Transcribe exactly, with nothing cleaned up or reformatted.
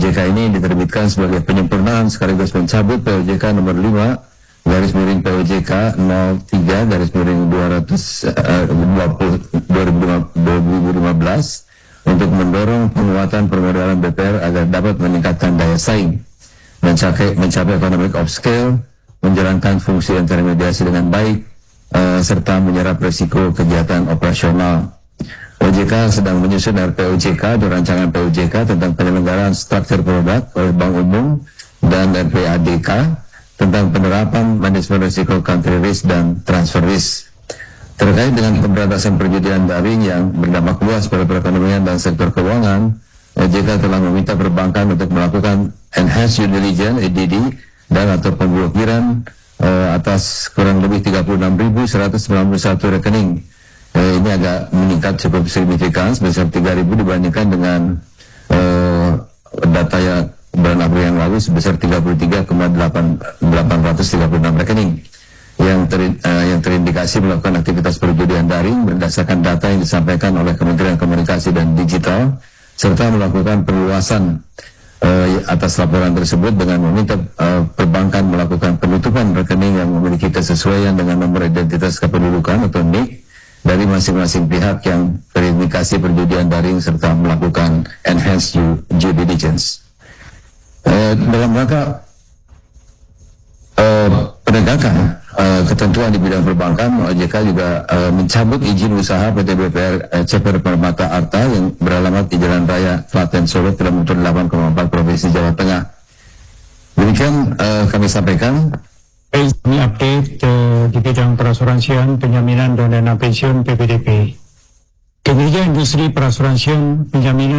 J K ini diterbitkan sebagai penyempurnaan sekaligus mencabut P O J K nomor lima garis miring P O J K nol tiga garis miring dua ribu lima belas untuk mendorong penguatan permodalan B P R agar dapat meningkatkan daya saing, mencapai, mencapai economic of scale, menjalankan fungsi intermediasi dengan baik, uh, serta menyerap risiko kegiatan operasional. O J K sedang menyusun R P O J K atau rancangan P O J K tentang penyelenggaraan struktur produk oleh Bank Umum dan R P A D K tentang penerapan manajemen risiko country risk dan transfer risk. Terkait dengan pemberantasan perjudian daring yang berdampak luas pada perekonomian dan sektor keuangan, O J K telah meminta perbankan untuk melakukan enhanced due diligence (E D D) dan atau pemblokiran uh, atas kurang lebih tiga puluh enam ribu seratus sembilan puluh satu rekening. Uh, ini agak meningkat cukup signifikan sebesar tiga ribu dibandingkan dengan uh, data yang bulan April yang lalu sebesar tiga puluh tiga ribu delapan ratus tiga puluh enam rekening yang, ter, uh, yang terindikasi melakukan aktivitas perjudian daring berdasarkan data yang disampaikan oleh Kementerian Komunikasi dan Digital, serta melakukan perluasan uh, atas laporan tersebut dengan meminta uh, perbankan melakukan penutupan rekening yang memiliki kesesuaian dengan nomor identitas kependudukan atau N I K dari masing-masing pihak yang terindikasi perjudian daring serta melakukan enhanced due, due diligence. Uh, dalam rangka uh, penegakan uh, ketentuan di bidang perbankan, O J K juga uh, mencabut izin usaha P T B P R uh, C P R Permata Arta yang beralamat di Jalan Raya Klaten Solo kilometer delapan koma empat Provinsi Jawa Tengah. Demikian uh, kami sampaikan. Ini update uh, di bidang perasuransian, penjaminan dan dana pensiun P P D P. Kinerja industri perasuransian, penjaminan